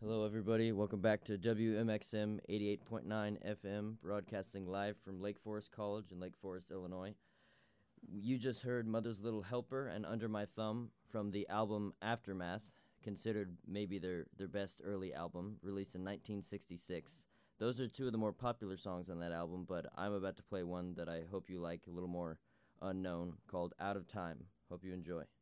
Hello, everybody. Welcome back to WMXM 88.9 FM, broadcasting live from Lake Forest College in Lake Forest, Illinois. You just heard Mother's Little Helper and Under My Thumb from the album Aftermath, considered maybe their best early album, released in 1966. Those are two of the more popular songs on that album, but I'm about to play one that I hope you like, a little more unknown, called Out of Time. Hope you enjoy.